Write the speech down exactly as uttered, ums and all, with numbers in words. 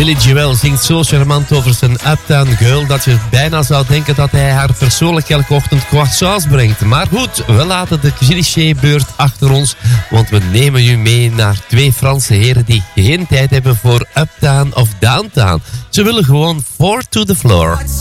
Billy Joel zingt zo charmant over zijn Uptown Girl dat je bijna zou denken dat hij haar persoonlijk elke ochtend croissants brengt. Maar goed, we laten de clichébeurt achter ons, want we nemen u mee naar twee Franse heren die geen tijd hebben voor Uptown of Downtown. Ze willen gewoon four to the floor.